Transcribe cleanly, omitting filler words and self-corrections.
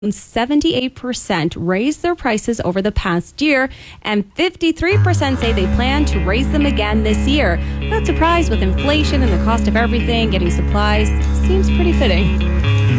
78% raised their prices over the past year, and 53% say they plan to raise them again this year. Not surprised with inflation and the cost of everything, getting supplies seems pretty fitting.